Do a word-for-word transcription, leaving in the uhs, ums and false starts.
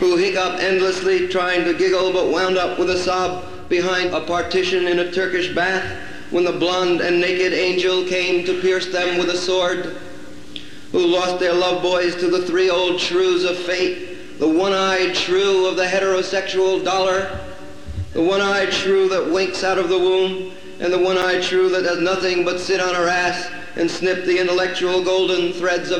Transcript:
who hiccup endlessly trying to giggle but wound up with a sob behind a partition in a Turkish bath when the blonde and naked angel came to pierce them with a sword, who lost their love boys to the three old shrews of fate, the one-eyed shrew of the heterosexual dollar, the one-eyed shrew that winks out of the womb, and the one-eyed shrew that does nothing but sit on her ass and snip the intellectual golden threads of